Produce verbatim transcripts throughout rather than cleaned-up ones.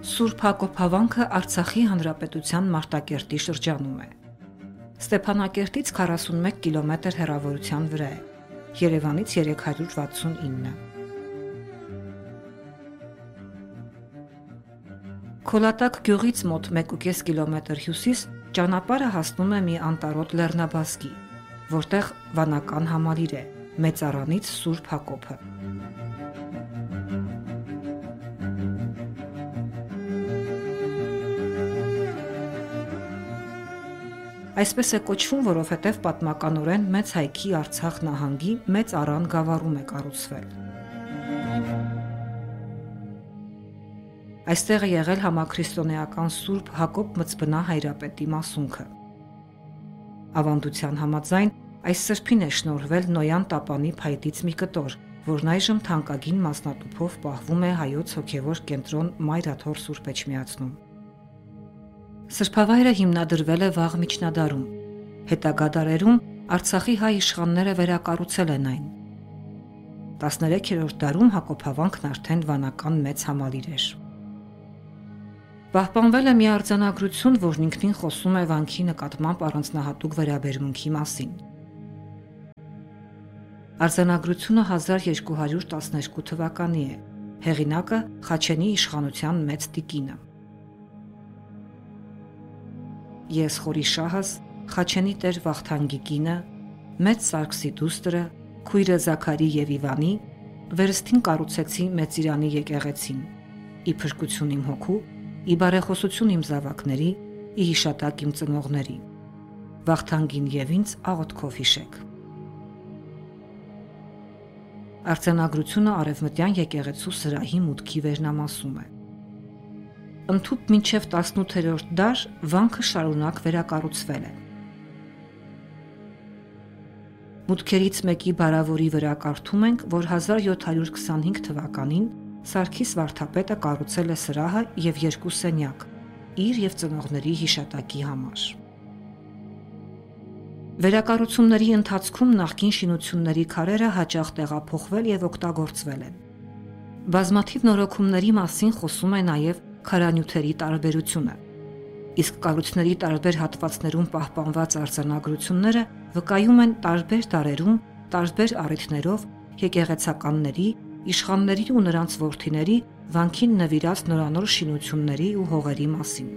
Սուրբ Հակոբ հավանքը Արցախի Հանրապետության Մարտակերտի շրջանում է։ Ստեփանակերտից քառասունմեկ կիլոմետր հեռավորության վրա է, Երևանից երեք հարյուր վաթսունինը։ Քոլատակ գյուղից մոտ մեկ ու կես կիլոմետր հյուսիս ճանապարհը հասնում է մի անտառոտ լեռնաբազկի, որտեղ վանական համալիր է, Մեծ Արանից Սուրբ Հակոբը։ Այսպես է կոչվում, որովհետև պատմականորեն Մեծ Հայքի Արցախ նահանգի Մեծ Արան գավառում է կառուցվել։ Այստեղ է եղել համաքրիստոնեական Սուրբ Հակոբ Մծբնա հայրապետի մասունքը։ Ավանդության համաձայն այս սրբին է շնորհվել Նոյան Տապանի փայտից մի կտոր, որն այժմ թանկագին մասնատուփով պահվում է Հայոց հոգևոր կենտրոն Մայրաթոր Սուրբ Էջմիածնում։ Սրբավայրը հիմնադրվել է վաղ միջնադարում։ Հետագա դարերում Արցախի հայ իշխանները վերակառուցել են այն։ տասներեքերորդ դարում Հակոբ հավանքն արդեն վանական մեծ համալիր էր։ Պահպանվել է մի արձանագրություն, որն ինքնին խոսում է վանքի նկատմամբ առանձնահատուկ վերաբերմունքի մասին։ Արձանագրությունը հազար երկու հարյուր տասներկու թվականի է, հեղինակը Խաչենի իշխանության մեծ տիկինը։ Ես խորի շահս, Խաչենի տեր Վախթանգի կինը, Մեծ Սարգսի դուստրը, քույրը Զաքարի եւ Իվանի, վերստին կառուցեցի Մեծ Իրանի եկեղեցին, ի փրկություն իմ հոգու, ի բարեխոսություն իմ զավակների, ի հիշատակ իմ ծնողների, Վախթանգին եւ ինձ աղոթքով հիշեք։ Արձանագրությունը արևմտյան եկեղեցու սրահի մուտքի վերնամասում է։ Ընդհուպ մինչև տասնութերորդ դար վանքը շարունակ վերակառուցվել է։ Մուտքերից մեկի բարավորի վրա կարդում ենք, որ հազար յոթ հարյուր քսանհինգ թվականին Սարգիս վարդապետը կառուցել է սրահը եւ երկու սենյակ, իր եւ ծնողների հիշատակի համար։ Վերակառուցումների ընթացքում նախկին շինությունների քարերը հաճախ տեղափոխվել եւ օգտագործվել են։ Բազմաթիվ նորոգումների մասին խոսում է նաեւ քարանյութերի տարբերությունը, իսկ կառույցների տարբեր հատվածներում պահպանված արձանագրությունները վկայում են տարբեր դարերում, տարբեր առիթներով եկեղեցականների, իշխանների ու նրանց որդիների վանքին նվիրած նորանոր շինությունների ու հողերի մասին։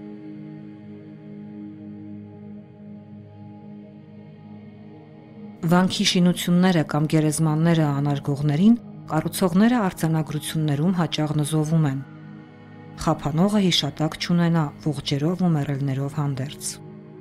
Վանքի շինությունները կամ գերեզմանները անարգողներին կառուցողները արձանագրություններում հաճախ նզովում են։ Խափանողը հիշատակ չունենա ողջերով ու մեռելներով հանդերձ։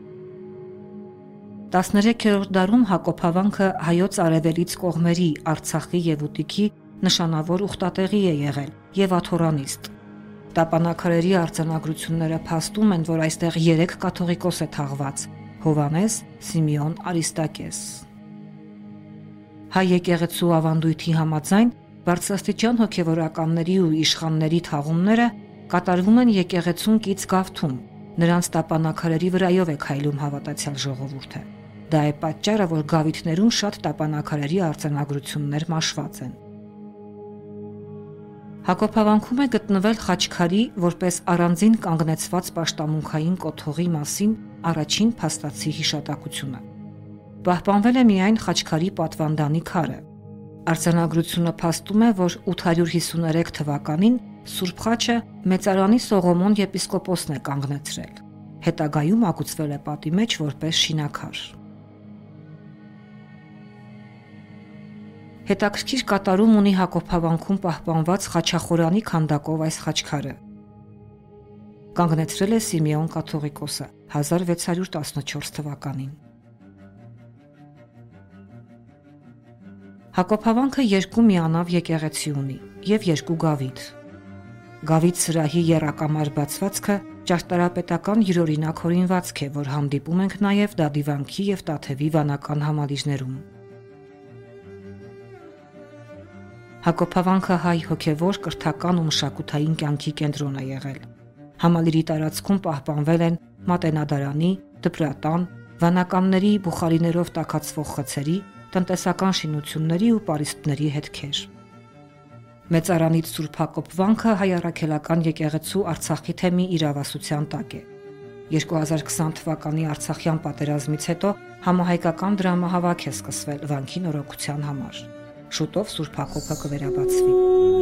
տասներեքերորդ դարում Հակոբ հավանքը հայոց արևելից կողմերի Արցախի եւ Ուտիքի նշանավոր ուխտատեղի է եղել եւ աթորանիստ։ Տապանակարերի արձանագրությունները փաստում են, որ այստեղ երեք կաթողիկոս է թաղված՝ Հովանես, Սիմեոն, Արիստակես։ Հայ եկեղեցու ավանդույթի համաձայն բարձրաստիճան հոգևորականների ու իշխանների թաղումները կատարվում են եկեղեցուն կից գավթում, նրանց տապանակարերի վրայով է քայլում հավատացյալ ժողովուրդը։ Դա է պատճառը, որ գավիթներում շատ տապանակարերի արձանագրություններ մաշված են։ Հակոբ հավանքում է գտնվել Խաչքարի որպես առանձին կանգնեցված պաշտամունքային կոթողի մասին առաջին փաստացի հիշատակությունը։ Պահպանվել է միայն Խաչքարի պատվանդանի քարը։ Արձանագրությունը փաստում է, որ ութ հարյուր հիսուներեք թվականին Սուրբ Խաչը Մեծարանի Սողոմոն եպիսկոպոսն է կանգնեցրել։ Հետագայում ագուցվել է պատի մեջ որպես շինաքար։ Հետաքրքիր կատարում ունի Հակոբ հավանքում պահպանված Խաչախորանի քանդակով այս խաչքարը։ Կանգնեցրել է Սիմեոն կաթողիկոսը հազար վեց հարյուր տասնչորս թվականին։ Հակոբ հավանքը երկու միանավ եկեղեցի ունի եւ երկու գավիթ։ Գավիթ սրահի եռակամար բացվածքը ճարտարապետական յուրօրինակ հորինվածք է, որ հանդիպում ենք նաեւ Դադիվանքի եւ Տաթևի վանական համալիրներում։ Հակոբ հավանքը հայ հոգևոր, կրթական ու մշակութային կյանքի կենտրոն է եղել։ Համալիրի տարածքում պահպանվել են մատենադարանի, դպրատան, վանականների բուխարիներով տաքացվող խցերի, տնտեսական շինությունների ու պարիսպների հետքեր։ Մեծարանից Սուրբ Հակոբ վանքը հայ առաքելական եկեղեցու Արցախի թեմի իրավասության տակ է։ երկու հազար քսան թվականի Արցախյան պատերազմից հետո համահայկական դրամահավաք է սկսվել վանքի նորոգության համար։ Շուտով Սուրբ Հակոբը կվերաբացվի։